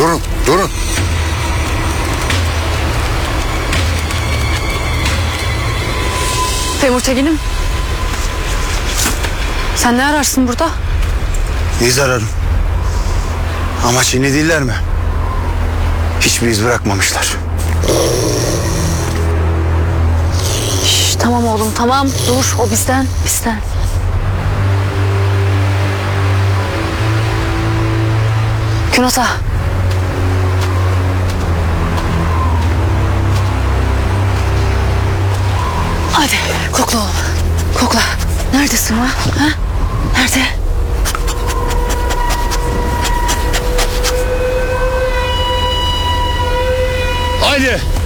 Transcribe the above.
Durun, durun. Temur Tekin'im. Sen ne ararsın burada? İz ararım. Ama Çinli değiller mi? Hiçbir iz bırakmamışlar. Şş, tamam oğlum tamam. Dur o bizden. Künata. Hadi kokla oğlum. Kokla. Neredesin ha? Nerede? Haydi.